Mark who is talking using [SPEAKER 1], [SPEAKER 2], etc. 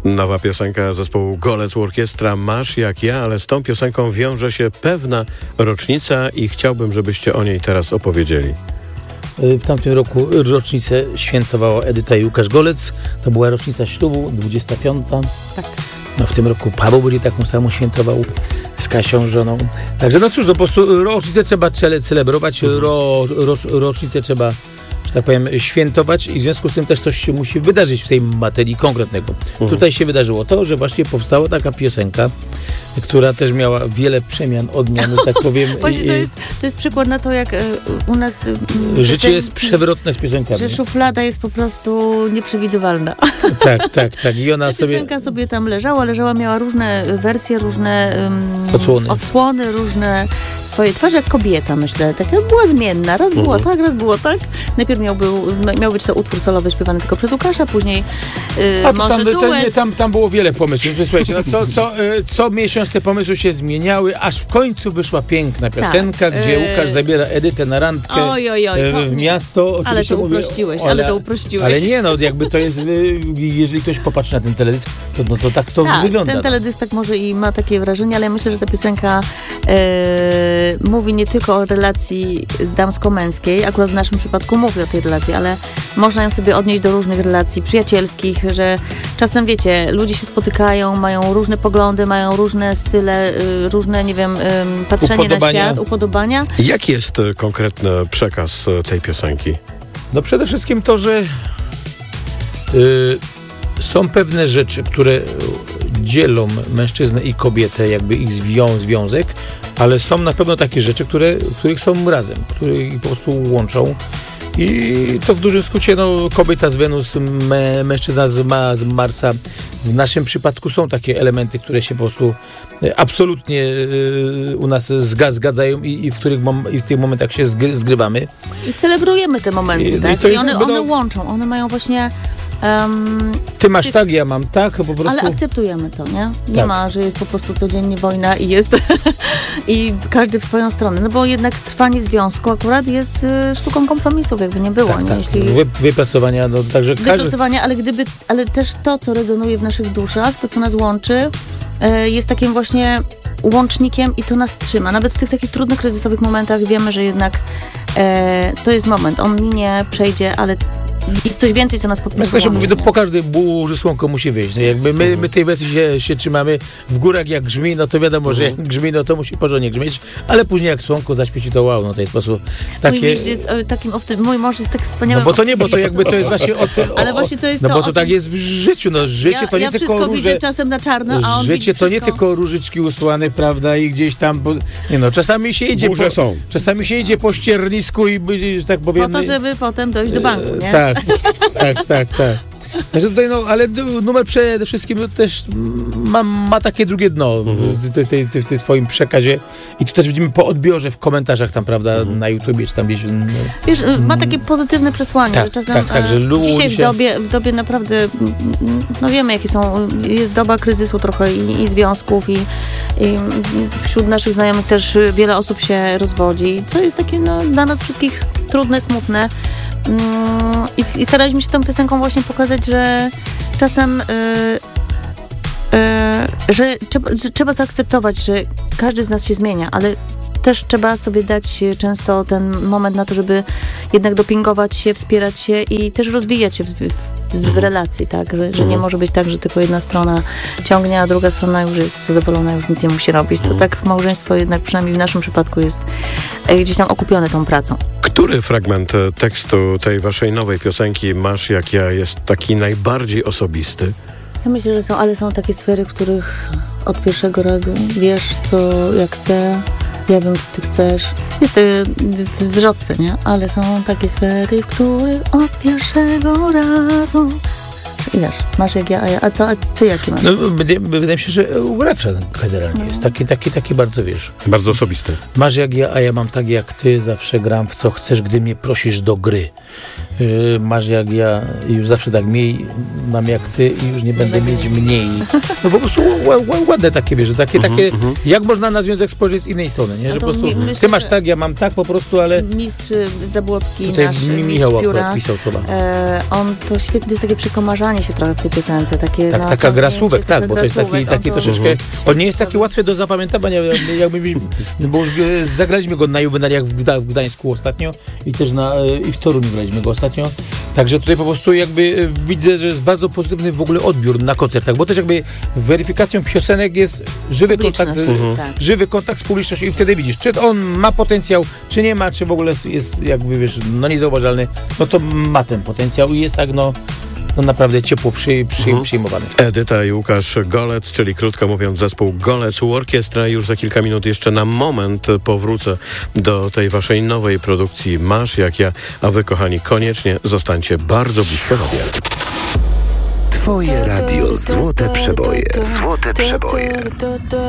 [SPEAKER 1] Nowa piosenka zespołu Golec Orkiestra Masz jak ja, ale z tą piosenką wiąże się pewna rocznica i chciałbym, żebyście o niej teraz opowiedzieli.
[SPEAKER 2] W tamtym roku rocznicę świętowała Edyta i Łukasz Golec. To była rocznica ślubu, 25.
[SPEAKER 3] Tak.
[SPEAKER 2] No w tym roku Paweł będzie taką samą świętował z Kasią, żoną. Także no cóż, no po prostu rocznicę trzeba celebrować, rocznicę trzeba, że tak powiem, świętować i w związku z tym też coś się musi wydarzyć w tej materii konkretnego. Tutaj się wydarzyło to, że właśnie powstała taka piosenka, która też miała wiele przemian, odmian, tak powiem.
[SPEAKER 3] Właśnie to jest przykład na to, jak u nas
[SPEAKER 2] życie jest przewrotne z piosenkami.
[SPEAKER 3] Że szuflada jest po prostu nieprzewidywalna.
[SPEAKER 2] Tak. I ona
[SPEAKER 3] piosenka sobie tam leżała, miała różne wersje, różne odsłony, różne swoje twarze, jak kobieta, myślę. Taka była zmienna. Raz było tak, raz było tak. Najpierw miał być to utwór solowy śpiewany tylko przez Łukasza, później może duet.
[SPEAKER 2] Tam było wiele pomysłów. Słuchajcie, no co miesiąc te pomysły się zmieniały, aż w końcu wyszła piękna piosenka, gdzie Łukasz zabiera Edytę na randkę w miasto.
[SPEAKER 3] Ale to uprościłeś,
[SPEAKER 2] Ale nie, no jakby to jest, jeżeli ktoś popatrzy na ten teledysk, to tak to wygląda.
[SPEAKER 3] Ten teledysk tak może i ma takie wrażenie, ale ja myślę, że ta piosenka mówi nie tylko o relacji damsko-męskiej, akurat w naszym przypadku mówi o tej relacji, ale można ją sobie odnieść do różnych relacji przyjacielskich, że czasem, wiecie, ludzie się spotykają, mają różne poglądy, mają różne style, różne, nie wiem, patrzenie na świat, upodobania.
[SPEAKER 1] Jaki jest konkretny przekaz tej piosenki?
[SPEAKER 2] No przede wszystkim to, że są pewne rzeczy, które dzielą mężczyznę i kobietę, jakby ich związek, ale są na pewno takie rzeczy, których są razem, które ich po prostu łączą. I to w dużym skrócie, no, kobieta z Wenus, mężczyzna z Marsa. W naszym przypadku są takie elementy, które się po prostu absolutnie u nas zgadzają i w tych momentach się zgrywamy.
[SPEAKER 3] I celebrujemy te momenty, tak? I one łączą, one mają właśnie...
[SPEAKER 2] Ty masz tak, ja mam tak, po prostu...
[SPEAKER 3] Ale akceptujemy to, nie? Nie ma, że jest po prostu codziennie wojna i jest i każdy w swoją stronę, no bo jednak trwanie w związku akurat jest sztuką kompromisów, jakby nie było, nie? Jeśli...
[SPEAKER 2] Wypracowania, no także
[SPEAKER 3] wypracowania, ale też to, co rezonuje w naszych duszach, to, co nas łączy, jest takim właśnie łącznikiem i to nas trzyma. Nawet w tych takich trudnych, kryzysowych momentach wiemy, że jednak to jest moment, on minie, przejdzie, ale jest coś więcej, co nas po prostu
[SPEAKER 2] łączy. Mówię, po każdej burzy słonko musi wyjść. No jakby my tej wersji się trzymamy w górach jak grzmi, no to wiadomo, że jak grzmi, no to musi porządnie grzmieć, ale później jak słonko zaświeci, to wow, no to jest po prostu takie...
[SPEAKER 3] Mój mąż jest tak wspaniały.
[SPEAKER 2] No bo to jakby to jest właśnie o tym...
[SPEAKER 3] Ale właśnie to jest
[SPEAKER 2] no bo to tak jest w życiu, no życie to nie tylko róże...
[SPEAKER 3] widzę czasem na czarno, a on
[SPEAKER 2] życie to nie tylko różyczki usłane, prawda, i gdzieś tam... Nie no, czasami się idzie czasami się idzie po ściernisku i, że tak powiem...
[SPEAKER 3] Po to, żeby potem dojść do banku, nie?
[SPEAKER 2] Tak. Także tutaj, no, ale numer przede wszystkim też ma takie drugie dno w tym swoim przekazie i tu też widzimy po odbiorze w komentarzach tam, prawda, na YouTubie czy tam gdzieś.
[SPEAKER 3] Wiesz, ma takie pozytywne przesłanie, że czasem
[SPEAKER 2] że
[SPEAKER 3] dzisiaj w dobie naprawdę, no wiemy jakie jest doba kryzysu trochę i związków i wśród naszych znajomych też wiele osób się rozwodzi, co jest takie, no, dla nas wszystkich trudne, smutne. I staraliśmy się tą piosenką właśnie pokazać, że czasem że trzeba zaakceptować, że każdy z nas się zmienia, ale też trzeba sobie dać często ten moment na to, żeby jednak dopingować się, wspierać się i też rozwijać się w relacji, tak? Że nie może być tak, że tylko jedna strona ciągnie, a druga strona już jest zadowolona, już nic nie musi robić. To tak małżeństwo jednak, przynajmniej w naszym przypadku, jest gdzieś tam okupione tą pracą.
[SPEAKER 1] Który fragment tekstu tej waszej nowej piosenki Masz jak ja jest taki najbardziej osobisty?
[SPEAKER 3] Ja myślę, że są takie sfery, w których od pierwszego razu wiesz, co ja chcę, ja wiem, co ty chcesz. Jest to w zwrotce, nie? Ale są takie sfery, w których od pierwszego razu... I wiesz, masz jak ja, a ty jaki masz?
[SPEAKER 2] No, wydaje mi się, że ulepsza generalnie. Jest taki bardzo, wiesz...
[SPEAKER 1] Bardzo osobisty.
[SPEAKER 2] Masz jak ja, a ja mam tak jak ty, zawsze gram w co chcesz, gdy mnie prosisz do gry. masz jak ja, już zawsze tak mniej mam jak ty i już nie będę mieć mniej. No po prostu ładne takie, wiesz, takie, jak można na związek spojrzeć z innej strony, nie? Że po prostu ty masz tak, ja mam tak po prostu, ale...
[SPEAKER 3] Mistrz Zabłocki,
[SPEAKER 2] tutaj
[SPEAKER 3] nasz
[SPEAKER 2] Michał
[SPEAKER 3] mistrz pióra,
[SPEAKER 2] pisał słowa.
[SPEAKER 3] on to świetnie, jest takie przekomarzanie się trochę w tej piosence. Takie,
[SPEAKER 2] Tak, taka gra słówek, tak, bo to jest taki troszeczkę... On nie jest taki łatwy do zapamiętania, bo już zagraliśmy go na juwenaliach w Gdańsku ostatnio i też i w Toruniu graliśmy go ostatnio. Także tutaj po prostu jakby widzę, że jest bardzo pozytywny w ogóle odbiór na koncertach, bo też jakby weryfikacją piosenek jest żywy kontakt z publicznością i wtedy widzisz, czy on ma potencjał, czy nie ma, czy w ogóle jest jakby, wiesz, niezauważalny, no to ma ten potencjał i jest tak, no naprawdę ciepło przyjmowany.
[SPEAKER 1] Edyta i Łukasz Golec, czyli krótko mówiąc zespół Golec Orkiestra. Już za kilka minut jeszcze na moment powrócę do tej waszej nowej produkcji Masz jak ja, a wy kochani koniecznie zostańcie bardzo blisko radia.
[SPEAKER 4] Twoje radio Złote Przeboje. Złote Przeboje.